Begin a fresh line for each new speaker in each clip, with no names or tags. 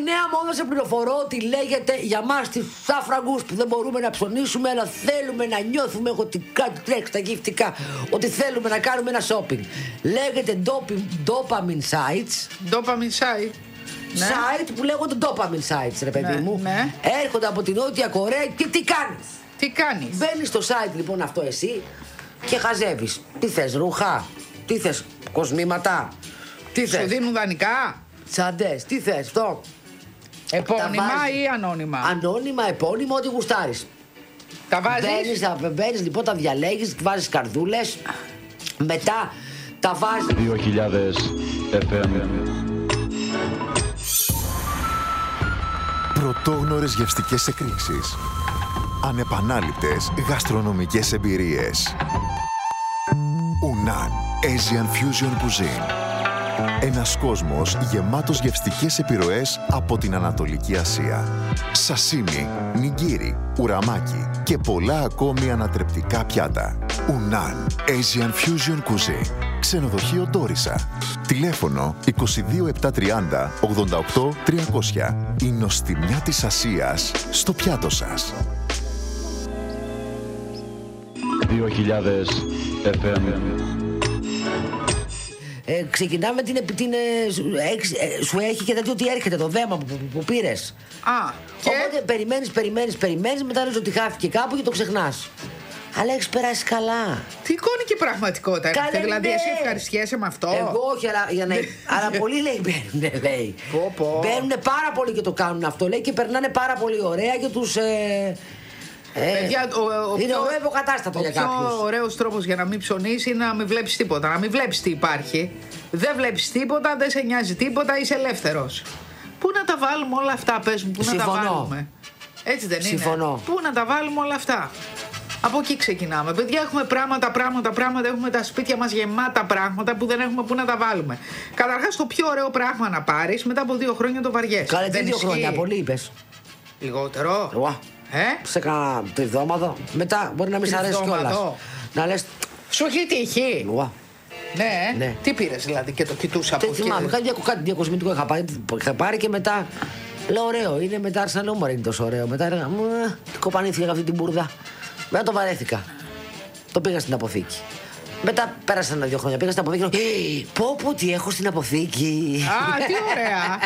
νέα μόδα, σε πληροφορώ ότι λέγεται για μας τους άφραγκους που δεν μπορούμε να ψωνίσουμε, αλλά θέλουμε να νιώθουμε ότι κάτι τρέχει στα γυφτικά, ότι θέλουμε να κάνουμε ένα shopping. Λέγεται dopamine sites.
Dopamine site. Ναι.
Site που λέγονται dopamine sites, ρε παιδί μου.
Ναι.
Έρχονται από την Νότια Κορέα και τι κάνεις?
Τι κάνεις?
Μπαίνεις στο site λοιπόν αυτό εσύ και χαζεύεις. Τι θες, ρούχα? Τι θες, κοσμήματα? Τι θες?
Σου δίνουν δανεικά?
Τσαντές, τι θες αυτό?
Επώνυμα ή ανώνυμα?
Ανώνυμα, επώνυμα, ό,τι γουστάρεις.
Τα βάζεις?
Μπαίνεις λοιπόν, τα διαλέγεις, βάζεις καρδούλες. Μετά τα βάζεις
2000 FM.
Πρωτόγνωρες γευστικές εκρήξεις. Ανεπανάληπτες γαστρονομικές εμπειρίες. Unan Asian Fusion Cuisine. Ένας κόσμος γεμάτος γευστικές επιρροές από την Ανατολική Ασία. Σασίμι, νιγκίρι, ουραμάκι και πολλά ακόμη ανατρεπτικά πιάτα. Unan Asian Fusion Cuisine. Ξενοδοχείο Ντόρισα. Τηλέφωνο 22730 88 300. Η νοστιμιά της Ασίας στο πιάτο σας.
2000 FM.
ξεκινάμε σου έχει και τέτοιο ότι έρχεται το δέμα που πήρες.
Και...
Οπότε περιμένεις, μετά λες ότι χάθηκε κάπου και το ξεχνάς. Αλλά έχεις περάσει καλά.
Τι εικόνη και πραγματικότητα είναι αυτή, δηλαδή
ναι.
εσύ ευχαριστιέσαι με αυτό?
Εγώ όχι, αλλά πολλοί λέει μπαίνουνε, λέει. Μπαίνουνε πάρα πολύ και το κάνουν αυτό, λέει, και περνάνε πάρα πολύ ωραία και τους... είναι ωραίο υποκατάστατο για κάποιους.
Ο πιο ωραίος τρόπος για να μην ψωνίσει είναι να μην βλέπεις τίποτα. Να μην βλέπεις τι υπάρχει. Δεν βλέπεις τίποτα, δεν σε νοιάζει τίποτα, είσαι ελεύθερος. Πού να τα βάλουμε όλα αυτά, πες μου, πού να τα βάλουμε? Έτσι δεν είναι? Πού να τα βάλουμε όλα αυτά? Από εκεί ξεκινάμε. Παιδιά, έχουμε πράγματα, έχουμε τα σπίτια μας γεμάτα πράγματα που δεν έχουμε πού να τα βάλουμε. Καταρχάς, το πιο ωραίο πράγμα να πάρεις, μετά από 2 χρόνια το βαριέσαι.
Καλέ, 2 χρόνια, πολύ είπες.
Λιγότερο.
Σε κάνα τριδόματο. Μετά μπορεί να μην σ' αρέσει κιόλας. Να λες.
Σου έχει τύχει? Ναι. Τι πήρες δηλαδή και το κοιτούσα από εκεί?
Θυμάμαι, κάτι διακοσμητικό είχα πάρει και μετά λέω ωραίο. Είναι μετά άρχισα να λέω είναι τόσο ωραίο. Μετά έλεγα κοπανήθηκα αυτή την μπουρδα. Μετά το βαρέθηκα. Το πήγα στην αποθήκη. Μετά πέρασαν 2 χρόνια. Πήγα στην αποθήκη και λέω πω τι έχω στην αποθήκη.
Α, τι ωραία.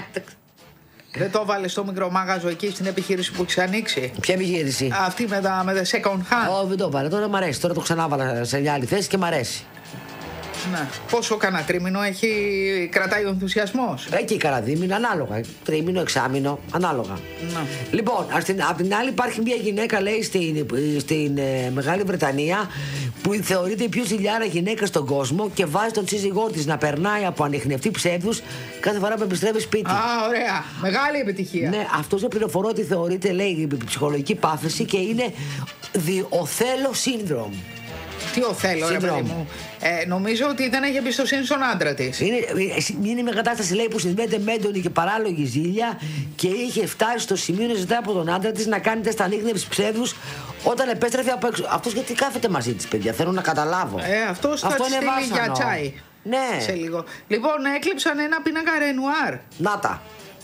Δεν το βάλε στο μικρό μάγαζο εκεί στην επιχείρηση που έχεις ανοίξει?
Ποια επιχείρηση?
Αυτή με τα second hand.
Όχι, δεν το βάλε. Τώρα μ' αρέσει. Τώρα το ξανάβαλα σε μια άλλη θέση και μ' αρέσει.
Ναι. Πόσο κανένα τρίμηνο κρατάει ο ενθουσιασμός?
Εκεί κανένα δίμηνο, ανάλογα. Τρίμηνο, εξάμηνο, ανάλογα. Ναι. Λοιπόν, απ' την άλλη υπάρχει μια γυναίκα, λέει, στην Μεγάλη Βρετανία, που θεωρείται η πιο ζηλιάρα γυναίκα στον κόσμο και βάζει τον σύζυγό της να περνάει από ανιχνευτή ψεύδους κάθε φορά που επιστρέφει σπίτι.
Α, ωραία. Μεγάλη επιτυχία.
Ναι, αυτό σε πληροφορώ ότι θεωρείται, λέει, ψυχολογική πάθηση και είναι the Othello syndrome.
Τι Οθέλο, ρε παιδί μου. Νομίζω ότι δεν έχει εμπιστοσύνη στον άντρα της.
Είναι μια κατάσταση, λέει, που συνδέεται με έντονη και παράλογη ζήλια και είχε φτάσει στο σημείο να ζητάει από τον άντρα της να κάνει τεστ ανίχνευσης ψεύδους όταν επέστρεφε από έξω. Αυτός γιατί κάθεται μαζί της, παιδιά, θέλω να καταλάβω.
Αυτός θα τη στείλει για τσάι.
Ναι.
Σε λίγο. Λοιπόν, έκλειψαν ένα πίνακα Ρενουάρ.
Να τα.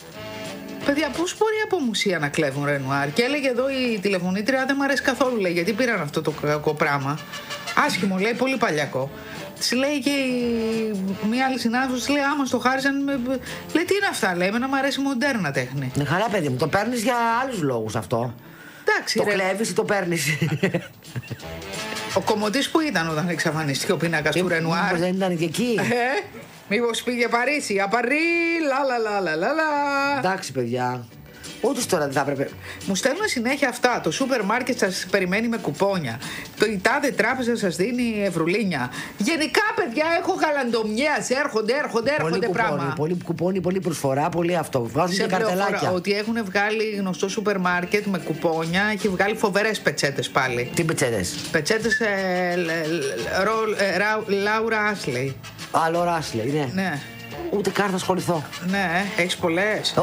Παιδιά, πώς μπορεί από μουσεία να κλέβουν Ρενουάρ? Και έλεγε εδώ η τηλεφωνήτρια, δεν μου αρέσει καθόλου, λέει, γιατί πήραν αυτό το κακό πράγμα. Άσχημο, λέει, πολύ παλιακό. Της λέει και μία άλλη συνάδελφος, της λέει, άμα στο χάρισαν. Λέει, τι είναι αυτά, λέει, εμένα μου αρέσει μοντέρνα τέχνη.
Ναι, χαρά, παιδί μου, το παίρνεις για άλλους λόγους αυτό.
Εντάξει,
το κλέβεις ή το παίρνεις?
Ο Κομμωτής που ήταν όταν εξαφανίστηκε ο πίνακας του Ρενουάρ?
Μήπως δεν ήταν και εκεί?
Μήπως πήγε Παρίσι? Απαρί, λα.
Εντάξει, παιδιά. Ούτως τώρα δεν θα έπρεπε.
Μου στέλνουν συνέχεια αυτά. Το σούπερ μάρκετ σας περιμένει με κουπόνια. Η τάδε τράπεζα σας δίνει ευρουλίνια. Γενικά, παιδιά, έχω γαλαντομιές. Έρχονται πράγμα.
Πολύ κουπόνι, πολύ προσφορά, πολύ αυτό. Βγάζουν και καρτελάκια.
Ότι έχουν βγάλει γνωστό σούπερ μάρκετ με κουπόνια. Έχει βγάλει φοβερές πετσέτες πάλι.
Τι πετσέτες?
Πετσέτες Λάουρα Άσλεϊ.
Α, Λάουρα Άσλεϊ, ναι. Ούτε καν θα ασχοληθώ.
Ναι, έχεις πολλές.